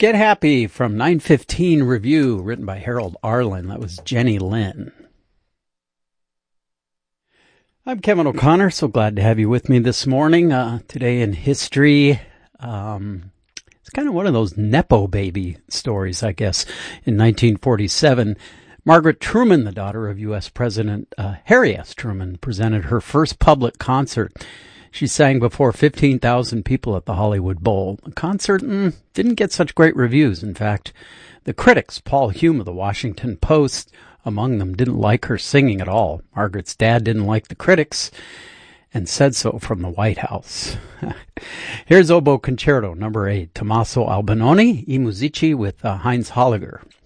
Get Happy from 9:15 Review, written by Harold Arlen. That was Jenny Lynn. I'm Kevin O'Connor, so glad to have you with me this morning. Today in history, it's kind of one of those Nepo baby stories, I guess. In 1947, Margaret Truman, the daughter of U.S. President Harry S. Truman, presented her first public concert. She sang before 15,000 people at the Hollywood Bowl. The concert didn't get such great reviews. In fact, the critics, Paul Hume of the Washington Post, among them, didn't like her singing at all. Margaret's dad didn't like the critics and said so from the White House. Here's Oboe Concerto, number 8, Tommaso Albinoni, I Musici with Heinz Holliger.